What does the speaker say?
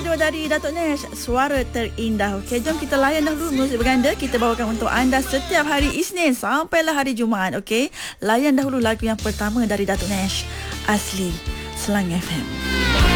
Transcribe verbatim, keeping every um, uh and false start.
kedua dari Datuk Nash, Suara Terindah. Okey, jom kita layan dahulu muzik berganda. Kita bawakan untuk anda setiap hari Isnin sampailah hari Jumaat. Okey, layan dahulu lagu yang pertama dari Datuk Nash, Asli, Selang F M.